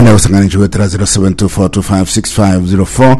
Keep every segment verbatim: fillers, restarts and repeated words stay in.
Ena usangani chuwetra zero seven two four two five six five zero four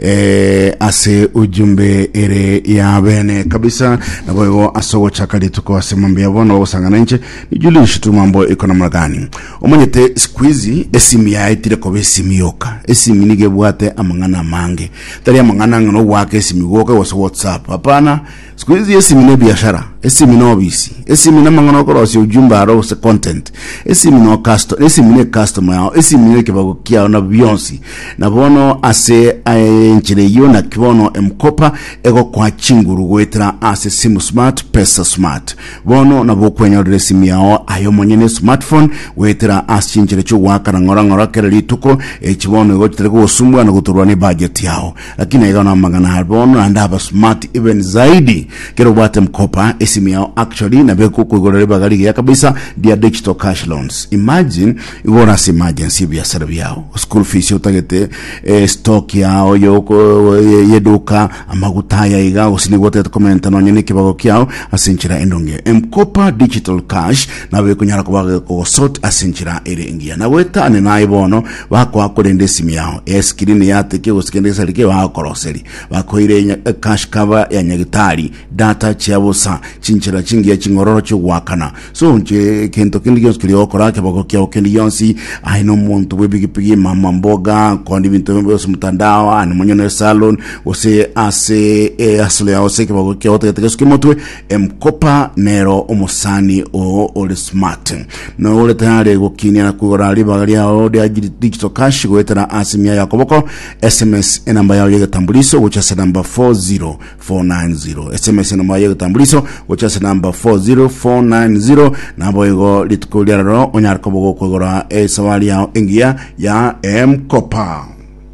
eh, ase ujumbe ere ya bene kabisa na boyo asogo chakali tuko asemambia bono usangana nche nijulishe tu mambo iko namna gani. Omonyete squeezy esimi ya itire ko besimi yoka esimi nige bwate amangana mange tari amangana ngano wake esimi woka waso WhatsApp hapana. Squeezy esimi ne biashara esimi no bisi esimi na mangano ko si ujumbe aro se content esimi no customer esimi ne customer yao esimi ne kibago kia na Beyonce na bono ase nchire yo na kibono emkopa ego kwa chinguru wetra ase simu smart pesa smart bono na bokwenya resimi yao ayo monyene smartphone wetra ase nchire cho wakana ngora ngora kere lituko echibono ego tirego osumbwa na guturwa ni budget yao lakini ego na magana harbono andaba smart even zaidi kero bwate mkopa esimi yao actually na beko kugorere bagari ya kabisa dia digital cash loans. Imagine igora si emergency biashara yao school fees utagete eh, stock yao yoko yeduka amagutaya iga usinigote komenta no nyene kibago kyao asinchira endonge mkopa digital cash na we kunyara kubaga ko sort asinchira erengia na weta ane naibono bako akorende simi yao eskrini yate ke usikendesa like bakoroseri bakoire cash cover ya nyagitari data chabusa chinchira chingia chingororo cyo wakana so nje kento kindi gyos okora kibago kyao kendi yonsi aino muntu webigipigi mama mboga kondi bintu byose mutandao ani monyone salon ose ase e asle yao se kibago kyao tete skimotwe mkopa nero omosani o ole smart no ole tare gokini na kugora libagali yao de digital cash goetera asimia yakoboko sms enamba yao yegatambuliso which is number four zero four nine zero sms enamba yegatambuliso which is number four zero four nine zero nabo ego litkuliaro onyar kobogo kugora e sawali yao ingia ya mkopa.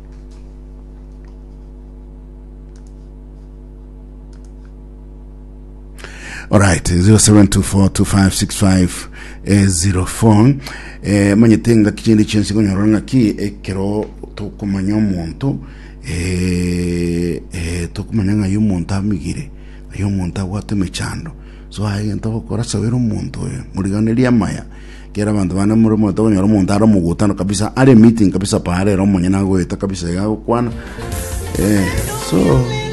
Alright, zero seven two four two five six five zero four eh manyetenga kichindi chensi konyoranga ki ekero tukumanya omuntu eh eh tukumanya yo muntu amigire yo muntu wate mechando so ayi ntabo kora sabero muntu muriganeria maya kera bantu bana muri moto nyoro muntu aro mugutano kabisa are meeting kabisa pare ro monyana goeta kabisa yago kwana eh so